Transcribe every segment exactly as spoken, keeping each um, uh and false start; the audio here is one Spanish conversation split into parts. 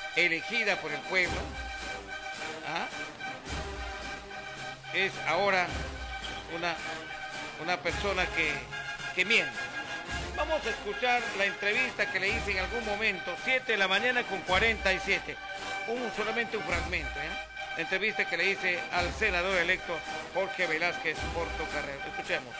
elegida por el pueblo, ¿ah? es ahora una, una persona que, que miente. Vamos a escuchar la entrevista que le hice en algún momento, siete de la mañana con cuarenta y siete. Un, solamente un fragmento, ¿eh? La entrevista que le hice al senador electo Jorge Velázquez Portocarrero. Escuchemos.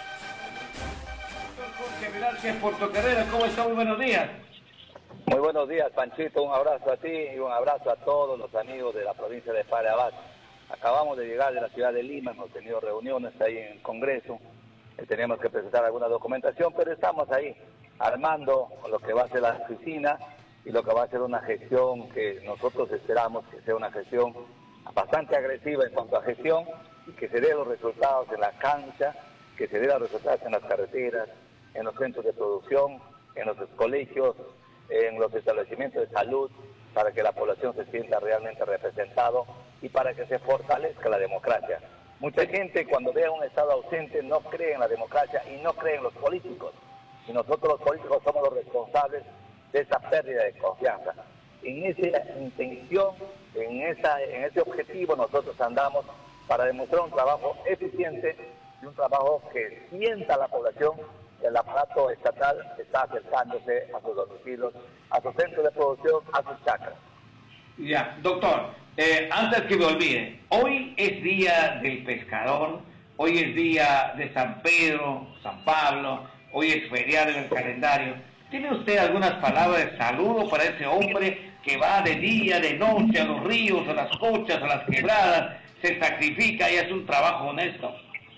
Jorge Velázquez Portocarrero, ¿cómo está? Muy buenos días. Muy buenos días, Panchito. Un abrazo a ti y un abrazo a todos los amigos de la provincia de Parabat. Acabamos de llegar de la ciudad de Lima, hemos tenido reuniones ahí en el Congreso. Tenemos que presentar alguna documentación, pero estamos ahí armando lo que va a ser la oficina y lo que va a ser una gestión que nosotros esperamos que sea una gestión bastante agresiva en cuanto a gestión y que se dé los resultados en la cancha, que se dé los resultados en las carreteras, en los centros de producción, en los colegios, en los establecimientos de salud, para que la población se sienta realmente representado y para que se fortalezca la democracia. Mucha gente cuando ve a un Estado ausente no cree en la democracia y no cree en los políticos. Y nosotros los políticos somos los responsables de esa pérdida de confianza. En esa intención, en, esa, en ese objetivo nosotros andamos para demostrar un trabajo eficiente y un trabajo que sienta a la población que el aparato estatal está acercándose a sus domicilios, a sus centros de producción, a sus chacras. Ya, doctor, eh, antes que me olvide, hoy es día del pescador, hoy es día de San Pedro, San Pablo, hoy es feriado en el calendario. ¿Tiene usted algunas palabras de saludo para ese hombre que va de día, de noche a los ríos, a las cochas, a las quebradas, se sacrifica y hace un trabajo honesto?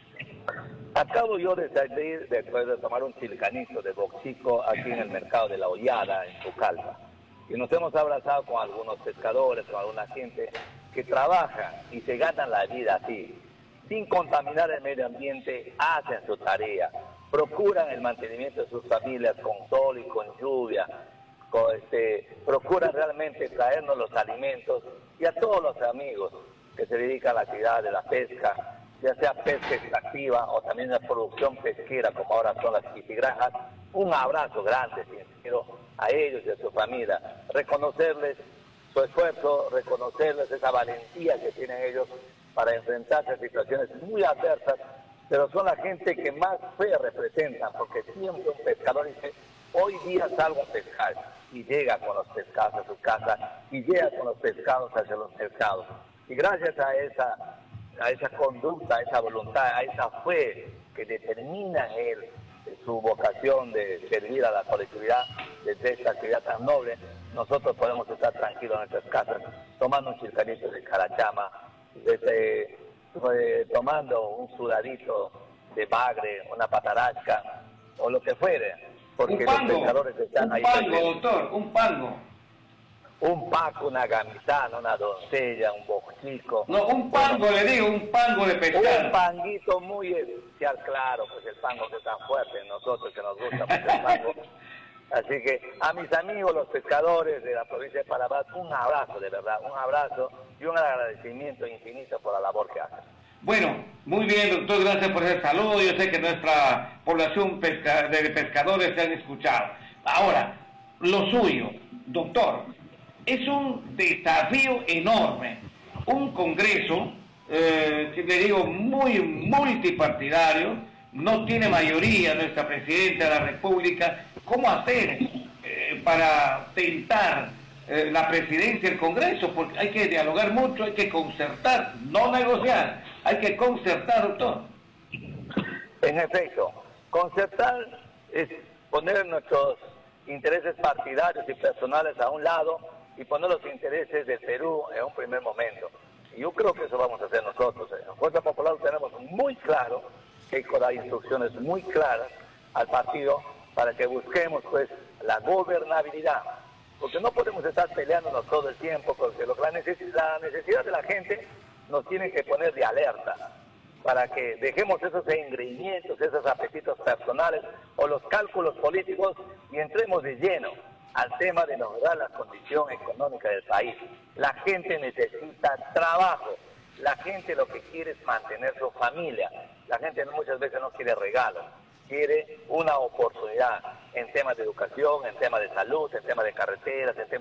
Acabo yo de salir después de tomar un chilcanito de boxico aquí en el mercado de la Hollada, en Pucallpa. Y nos hemos abrazado con algunos pescadores, con alguna gente que trabajan y se ganan la vida así, sin contaminar el medio ambiente, hacen su tarea, procuran el mantenimiento de sus familias con sol y con lluvia, con este, procuran realmente traernos los alimentos y a todos los amigos que se dedican a la actividad de la pesca, ya sea pesca extractiva o también la producción pesquera, como ahora son las piscigranjas. Un abrazo grande, sincero, a ellos y a su familia. Reconocerles su esfuerzo, reconocerles esa valentía que tienen ellos para enfrentarse a situaciones muy adversas, pero son la gente que más fe representan, porque siempre un pescador dice, hoy día salgo a pescar, y llega con los pescados a su casa, y llega con los pescados hacia los mercados. Y gracias a esa a esa conducta, a esa voluntad, a esa fe que determina en él su vocación de servir a la colectividad desde esta actividad tan noble, nosotros podemos estar tranquilos en nuestras casas, tomando un chilcanito de carachama, desde, eh, tomando un sudadito de bagre, una patarasca, o lo que fuere, porque un pango, los pescadores están un ahí. pango, presentes. Doctor, un pango. Un paco, una gamisana, una doncella, un boxico. No, un pango, bueno, le digo, un pango de pescado. Un panguito muy especial, claro, pues el pango que es tan fuerte en nosotros, que nos gusta mucho el pango. Así que a mis amigos, los pescadores de la provincia de Parabat, un abrazo, de verdad, un abrazo y un agradecimiento infinito por la labor que hacen. Bueno, muy bien, doctor, gracias por ese saludo. Yo sé que nuestra población pesca de pescadores se han escuchado. Ahora, lo suyo, doctor, es un desafío enorme. Un Congreso, eh, que le digo, muy multipartidario, no tiene mayoría nuestra Presidenta de la República. ¿Cómo hacer eh, para tentar eh, la presidencia del Congreso? Porque hay que dialogar mucho, hay que concertar, no negociar, hay que concertar, doctor. En efecto, concertar es poner nuestros intereses partidarios y personales a un lado y poner los intereses del Perú en un primer momento. Y yo creo que eso vamos a hacer nosotros. En Fuerza Popular tenemos muy claro que hay que dar instrucciones muy claras al partido para que busquemos pues la gobernabilidad. Porque no podemos estar peleándonos todo el tiempo, porque lo que la, neces la necesidad de la gente nos tiene que poner de alerta para que dejemos esos engreimientos, esos apetitos personales o los cálculos políticos y entremos de lleno al tema de mejorar la condición económica del país. La gente necesita trabajo, la gente lo que quiere es mantener su familia, la gente muchas veces no quiere regalos, quiere una oportunidad en temas de educación, en temas de salud, en temas de carreteras, en temas